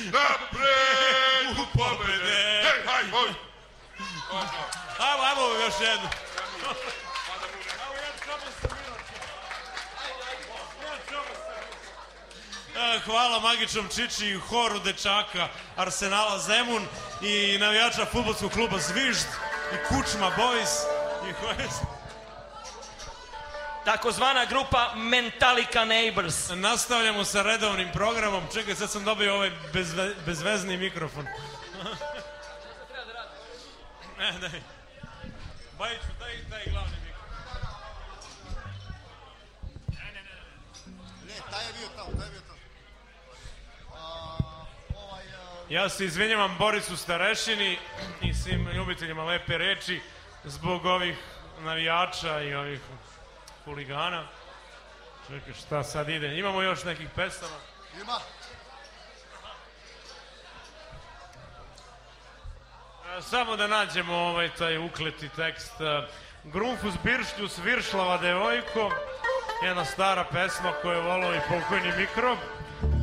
na bregu pobede. Hej, haj, hoj. Ajmo još jednu. Hvala magičnom Čiči i horu dečaka Arsenala Zemun i navijača fudbalskog kluba Zvižd i Kučma Boys. Takozvana grupa Metallica Neighbors. Nastavljamo sa redovnim programom. Čekaj, sad sam dobio ovaj bezvezni mikrofon. Daj. Bajiću, daj glavni mikrofon. Ne, taj je bio tamo. Ja se izvinjavam Borisu Starešini i svim ljubiteljima lepe reči zbog ovih navijača i ovih huligana. Čekaj, šta sad ide? Imamo još nekih pesama? Ima. Samo da nađemo taj ukleti tekst. Grunfus biršljus viršlava devojko, jedna stara pesma koju je volao i pokojni Mikrob.